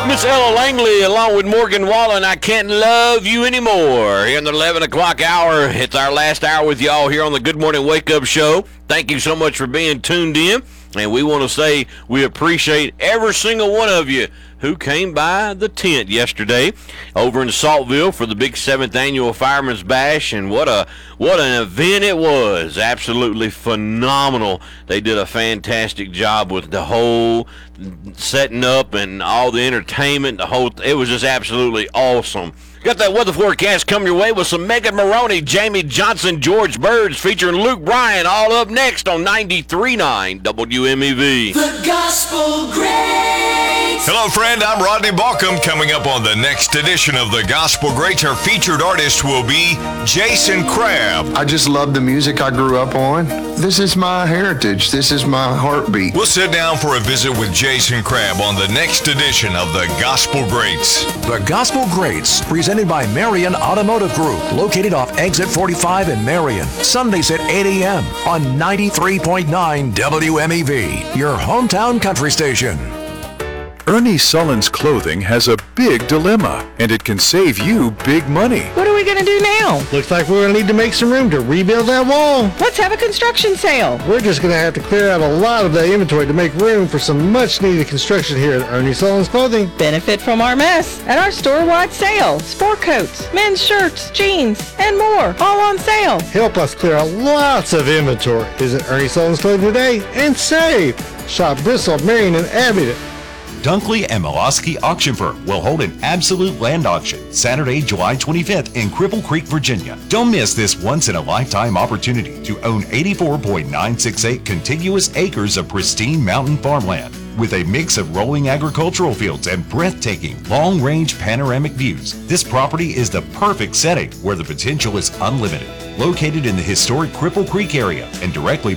Miss Ella Langley along with Morgan Wallen, I Can't Love You Anymore. Here in the 11 o'clock hour, it's our last hour with y'all here on the Good Morning Wake Up Show. Thank you so much for being tuned in. And we want to say we appreciate every single one of you who came by the tent yesterday over in Saltville for the big 7th annual Fireman's Bash, and what an event it was. Absolutely phenomenal. They did a fantastic job with the whole setting up and all the entertainment. It was just absolutely awesome. Got that weather forecast coming your way with some Megan Maroney, Jamie Johnson, George Birds featuring Luke Bryan, all up next on 93.9 WMEV. The Gospel Greats. Hello, friend. I'm Rodney Balcom. Coming up on the next edition of the Gospel Greats, our featured artist will be Jason Crabb. I just love the music I grew up on. This is my heritage. This is my heartbeat. We'll sit down for a visit with Jason Crabb on the next edition of the Gospel Greats. The Gospel Greats, presented by Marion Automotive Group, located off Exit 45 in Marion. Sundays at 8 a.m. on 93.9 WMEV, your hometown country station. Ernie Sullins Clothing has a big dilemma, and it can save you big money. What are we going to do now? Looks like we're going to need to make some room to rebuild that wall. Let's have a construction sale. We're just going to have to clear out a lot of the inventory to make room for some much-needed construction here at Ernie Sullins Clothing. Benefit from our mess at our store-wide sale. Sport coats, men's shirts, jeans, and more, all on sale. Help us clear out lots of inventory. Visit Ernie Sullins Clothing today and save. Shop Bristol, Marion, and Abingdon. Dunkley and Molosky Auction Firm will hold an absolute land auction Saturday, July 25th in Cripple Creek, Virginia. Don't miss this once-in-a-lifetime opportunity to own 84.968 contiguous acres of pristine mountain farmland. With a mix of rolling agricultural fields and breathtaking long-range panoramic views, this property is the perfect setting where the potential is unlimited. Located in the historic Cripple Creek area and directly